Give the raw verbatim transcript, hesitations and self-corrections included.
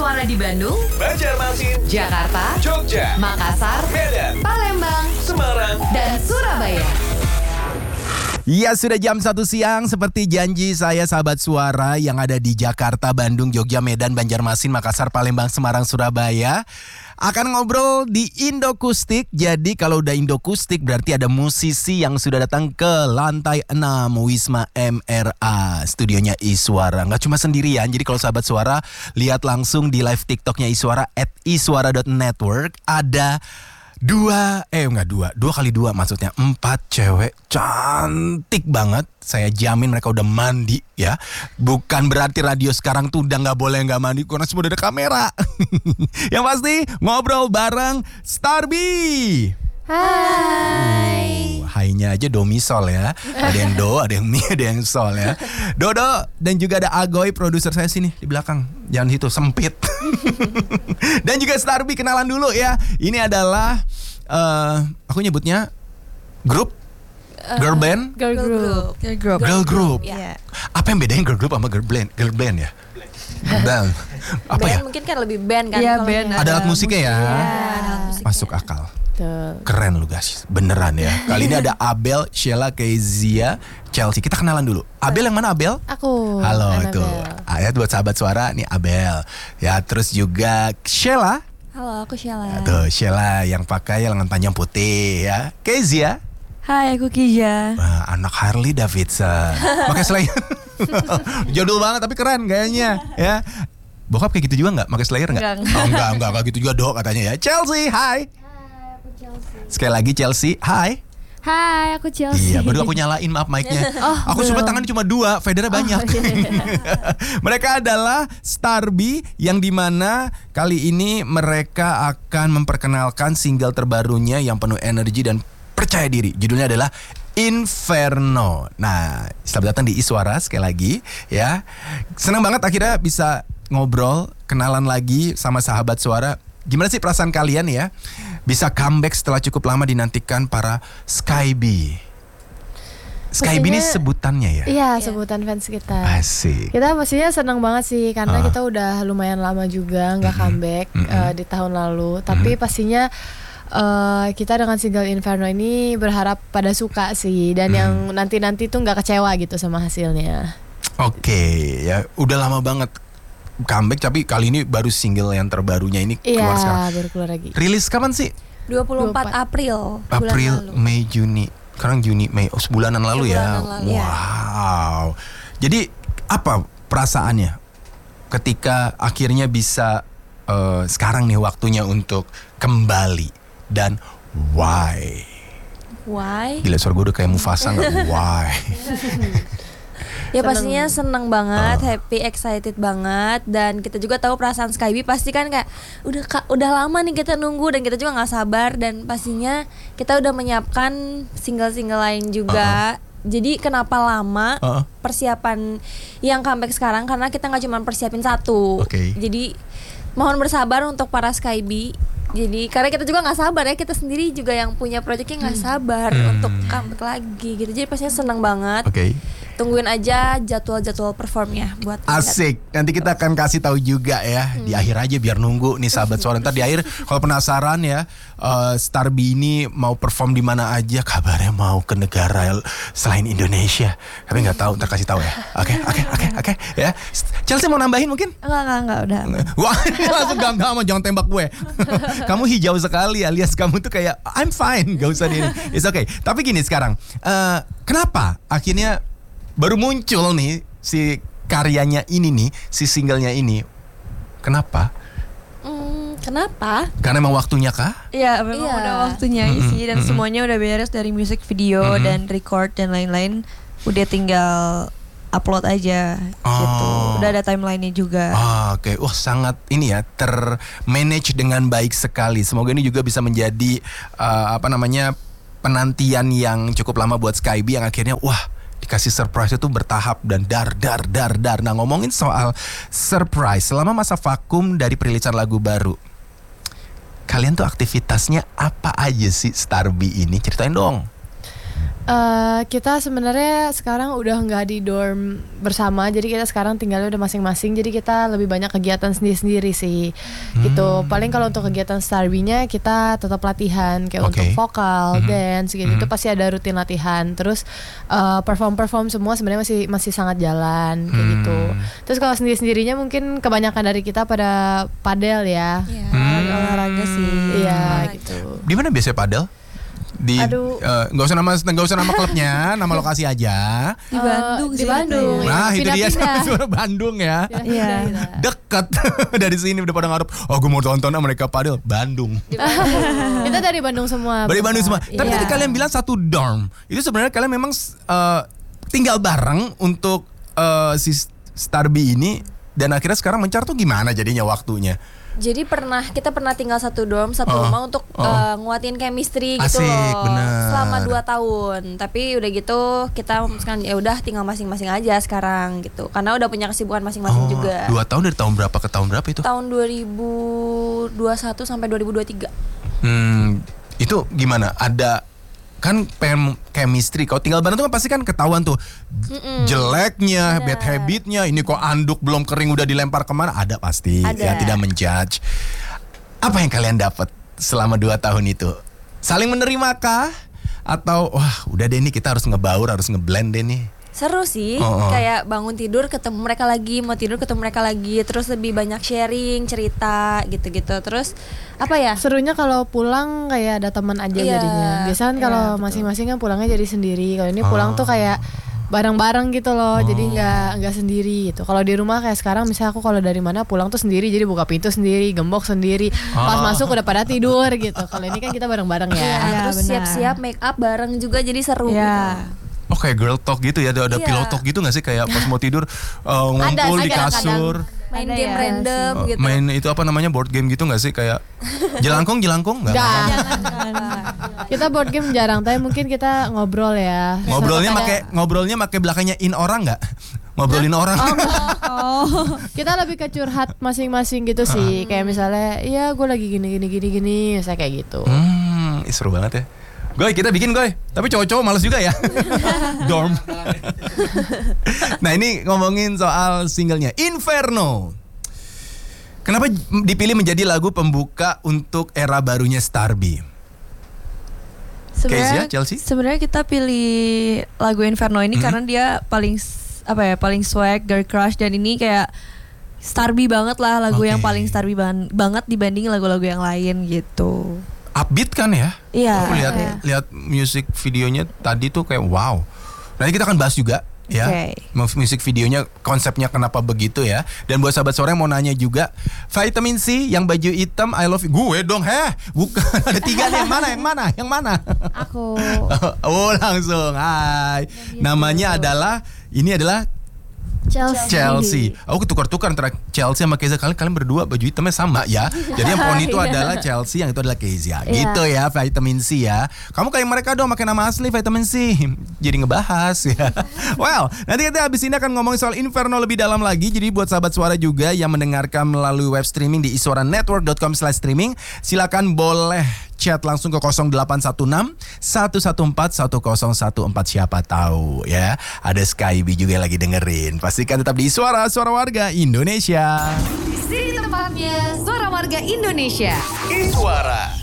Suara di Bandung, Banjarmasin, Jakarta, Jogja, Makassar, Medan, Palembang, Semarang, dan Surabaya. Ya, sudah jam satu siang seperti janji saya sahabat suara yang ada di Jakarta, Bandung, Jogja, Medan, Banjarmasin, Makassar, Palembang, Semarang, Surabaya akan ngobrol di Indokustik. Jadi kalau udah Indokustik berarti ada musisi yang sudah datang ke lantai enam Wisma M R A, studionya Iswara. Nggak cuma sendirian, jadi kalau sahabat suara lihat langsung di live TikToknya Iswara at iswara dot network. Ada Dua, eh enggak dua, dua kali dua maksudnya empat cewek cantik banget. Saya jamin mereka udah mandi ya. Bukan berarti radio sekarang tuh udah nggak boleh nggak mandi karena semua udah ada kamera. Yang pasti ngobrol bareng Starby. Hai. Uh, Hai-nya aja do mi sol ya. Ada yang do, ada yang mi, ada yang sol ya. Dodo dan juga ada Agoy produser saya sini di belakang. Jangan situ sempit. Dan juga Starby, kenalan dulu ya. Ini adalah uh, aku nyebutnya grup girl band, Girl group. Girl group. girl group. Ya. Apa yang bedain girl group sama girl band? Girl band ya? Band. Apa Band ya? mungkin kan lebih band kan. Iya, kalau band. yang- Ada alat musiknya ya. Iya, ada alat musiknya. Masuk akal. Tuh. Keren lu guys, beneran ya. Kali ini ada Abel, Sheila, Kezia, Chelsea. Kita kenalan dulu. Abel yang mana Abel? Aku. Halo Annabelle. tuh. Ayat buat sahabat suara nih Abel. Ya terus juga Sheila. Halo, aku Sheila. Tuh Sheila yang pakai lengan panjang putih ya. Kezia. Hai, aku Kija. Wah, anak Harley Davidson. Pakai Slayer. Jadul banget tapi keren gayanya ya. Bokap kayak gitu juga nggak? Pakai Slayer nggak? Enggak, Oh, enggak, enggak, enggak gitu juga dok katanya ya. Chelsea, hai. Sekali lagi Chelsea, hai. Hai, aku Chelsea. Iya, baru aku nyalain maaf mic-nya. Aku cuma tangan cuma dua, fadernya banyak. Mereka adalah Starby yang dimana kali ini mereka akan memperkenalkan single terbarunya yang penuh energi dan percaya diri. Judulnya adalah Inferno. Nah, selamat datang di Iswara sekali lagi ya. Senang banget akhirnya bisa ngobrol, kenalan lagi sama sahabat suara. Gimana sih perasaan kalian ya bisa comeback setelah cukup lama dinantikan para Skyby? Skyby ini Pastinya- sebutannya ya? Iya, sebutan fans kita. Asik. Kita pastinya senang banget sih karena Ah. kita udah lumayan lama juga nggak Mm-mm. comeback Mm-mm. eh, di tahun lalu. Tapi pastinya eh, kita dengan single Inferno ini berharap pada suka sih dan Mm. yang nanti-nanti tuh nggak kecewa gitu sama hasilnya. Oke, ya udah lama banget comeback tapi kali ini baru single yang terbarunya ini Iya, keluar sekarang. baru keluar lagi. Rilis kapan sih? dua puluh empat dua puluh empat April. bulan April, lalu. Mei, Juni. Sekarang Juni, Mei. Oh, sebulanan lalu ya. Sebulanan lalu, ya. Wow. Jadi apa perasaannya ketika akhirnya bisa eh, sekarang nih waktunya untuk kembali dan why? Why? Gila suara gue udah kayak Mufasa nggak? Why? Ya pastinya seneng banget, Ah. happy, excited banget. Dan kita juga tahu perasaan Skyby pasti kan kayak udah ka- udah lama nih kita nunggu dan kita juga nggak sabar. Dan pastinya kita udah menyiapkan single-single lain juga. Jadi kenapa lama Uh-uh. persiapan yang comeback sekarang? Karena kita nggak cuma persiapin satu. Oke. Jadi mohon bersabar untuk para Skyby. Jadi karena kita juga nggak sabar ya, kita sendiri juga yang punya proyeknya nggak sabar Hmm. untuk comeback lagi gitu. Jadi pastinya seneng banget. Oke. Tungguin aja jadwal-jadwal performnya buat Asik. Nanti kita akan kasih tahu juga ya di akhir aja biar nunggu nih sahabat suara. Ntar di akhir kalau penasaran ya uh, Starby ini mau perform di mana aja, kabarnya mau ke negara selain Indonesia. Tapi nggak tahu, ntar kasih tahu ya. Oke, oke, oke, oke ya. Chelsea mau nambahin mungkin? Enggak, enggak, enggak, udah. Wah, langsung gak enggak mau jangan tembak gue. Kamu hijau sekali alias kamu tuh kayak I'm fine, gak usah di. It's okay. Tapi gini sekarang, eh, kenapa akhirnya baru muncul nih si karyanya ini nih, si singlenya ini? Kenapa? Hmm, kenapa? Karena emang waktunya kah? Iya, memang Iya. udah waktunya Mm-mm, isi dan mm-mm. semuanya udah beres dari music video Mm-mm. dan record dan lain-lain. Udah tinggal upload aja gitu. Oh. Udah ada timelinenya juga. Ah, Oke, wah sangat ini ya termanage dengan baik sekali. Semoga ini juga bisa menjadi eh, apa namanya penantian yang cukup lama buat Skyby yang akhirnya wah dikasih surprise itu bertahap dan dar dar dar dar. Nah ngomongin soal surprise selama masa vakum dari perilisan lagu baru, kalian tuh aktivitasnya apa aja sih Starby ini? Ceritain dong. Eh, kita sebenarnya sekarang udah nggak di dorm bersama, jadi kita sekarang tinggalnya udah masing-masing. Jadi kita lebih banyak kegiatan sendiri-sendiri sih, gitu. Paling kalau untuk kegiatan Starby-nya kita tetap latihan kayak Oke. untuk vokal, Mhm. dance, gitu. Itu pasti ada rutin latihan. Terus eh, perform-perform semua sebenarnya masih masih sangat jalan kayak Hmm. gitu. Terus kalau sendiri-sendirinya mungkin kebanyakan dari kita pada padel ya, Iya. Hmm. Olahraga sih. iya gitu. Di mana biasanya padel? Di Aduh. eh, nggak usah nama nggak usah nama klubnya, nama lokasi aja. Di Bandung Eh, sih di Bandung. katanya. Nah, itu dia Pindah-pindah. suara Bandung ya. Iya. Dekat dari sini udah pada ngarep. Oh, gue mau tonton ah, mereka padel Bandung. Kita dari Bandung semua. Dari Bandung semua. Iya. Tapi tadi kalian bilang satu dorm. Itu sebenarnya kalian memang eh, tinggal bareng untuk eh, si Starby ini, dan akhirnya sekarang mencar tuh gimana jadinya waktunya? Jadi pernah kita pernah tinggal satu dorm satu Oh. rumah untuk Oh. eh, nguatin chemistry gitu Asik, loh bener. selama dua tahun. Tapi udah gitu kita memutuskan ya udah tinggal masing-masing aja sekarang gitu. Karena udah punya kesibukan masing-masing juga. Dua tahun dari tahun berapa ke tahun berapa itu? Tahun dua ribu dua puluh satu sampai dua ribu dua puluh tiga. Hmm, itu gimana? Ada kan pengen chemistry. Kalau tinggal bareng tuh kan pasti kan ketahuan tuh jeleknya, bad habitnya. Ini kok anduk belum kering udah dilempar kemana? Ada pasti. Ada. Ya tidak menjudge. Apa yang kalian dapat selama dua tahun itu? Saling menerima kah? Atau wah udah deh nih kita harus ngebaur, harus ngeblend deh nih. Seru sih, Oh, oh. kayak bangun tidur ketemu mereka lagi, mau tidur ketemu mereka lagi, terus lebih banyak sharing, cerita gitu-gitu. Terus apa ya? Serunya kalau pulang kayak ada teman aja Iya, jadinya. Biasanya kan iya, kalau betul. masing-masing kan pulangnya jadi sendiri. Kalau ini pulang tuh kayak bareng-bareng gitu loh. Jadi nggak nggak sendiri gitu. Kalau di rumah kayak sekarang misalnya aku kalau dari mana pulang tuh sendiri, jadi buka pintu sendiri, gembok sendiri. Pas Oh. masuk udah pada tidur gitu. Kalau ini kan kita bareng-bareng ya. Iya, Iya, terus benar. siap-siap make up bareng juga jadi seru Iya. gitu. Oh kayak girl talk gitu ya, ada, ada Iya. pillow talk gitu gak sih? Kayak pas mau tidur uh, ngumpul di kadang-kadang. kasur. Main Ada game ya, random Uh, gitu. Main itu apa namanya, board game gitu gak sih? Kayak jelangkung jelangkung nggak? Nggak. Kita board game jarang, tapi mungkin kita ngobrol ya. Ngobrolnya Sama pakai kayak- ngobrolnya pakai belakangnya in orang nggak? Ngobrolin orang. Oh. kita lebih ke curhat masing-masing gitu sih. Kayak misalnya, iya gue lagi gini gini gini gini, saya kayak gitu. Hmm, ih, seru banget ya. Goy, kita bikin Goy. Tapi cowok-cowok males juga ya. Dorm. Nah ini ngomongin soal singlenya Inferno. Kenapa dipilih menjadi lagu pembuka untuk era barunya Starby? Kezia, Chelsea? Sebenarnya kita pilih lagu Inferno ini Hmm. karena dia paling s- apa ya, paling swag, girl crush, dan ini kayak Starby banget lah, lagu Oke. yang paling Starby ban- banget dibanding lagu-lagu yang lain gitu. Upbeat kan ya? Iya. Aku lihat iya. lihat musik videonya tadi tuh kayak wow. Nanti kita akan bahas juga ya. Oke. Musik videonya konsepnya kenapa begitu ya. Dan buat sahabat sore yang mau nanya juga, Vitamin C yang baju hitam I love you. Gue dong, heh. Bukan ada tiga nih, yang mana? Yang mana? Yang mana? Aku Oh, langsung. Hai. Namanya adalah ini adalah Chelsea. Chelsea. Aku tukar-tukar antara Chelsea sama Kezia. Kalian kalian berdua baju hitamnya sama ya. Jadi yang poni itu adalah Chelsea, yang itu adalah Kezia. Gitu ya, Vitamin C ya. Kamu kayak mereka dong pakai nama asli Vitamin C. Jadi ngebahas ya. Well, nanti kita habis ini akan ngomongin soal Inferno lebih dalam lagi. Jadi buat sahabat suara juga yang mendengarkan melalui web streaming di isora network dot com slash streaming, silakan boleh chat langsung ke nol delapan satu enam satu satu empat satu nol satu empat, siapa tahu ya. Ada Skyby juga yang lagi dengerin. Pastikan tetap di Suara Suara Warga Indonesia. Di sini tempatnya Suara Warga Indonesia. Suara